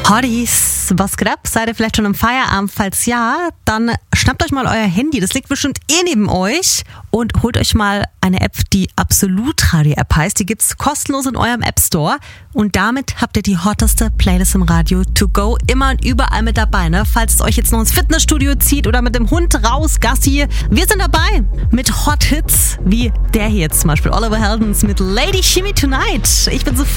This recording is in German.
Hotties, was geht ab? Seid ihr vielleicht schon im Feierabend? Falls ja, dann schnappt euch mal euer Handy, das liegt bestimmt neben euch, und holt euch mal eine App, die Absolut-Radio-App heißt. Die gibt's kostenlos in eurem App Store und damit habt ihr die hotteste Playlist im Radio to go, immer und überall mit dabei, ne? Falls es euch jetzt noch ins Fitnessstudio zieht oder mit dem Hund raus, Gassi. Wir sind dabei mit Hot Hits wie der hier jetzt zum Beispiel, Oliver Heldens mit Lady Shimmy Tonight. Ich bin Sophie.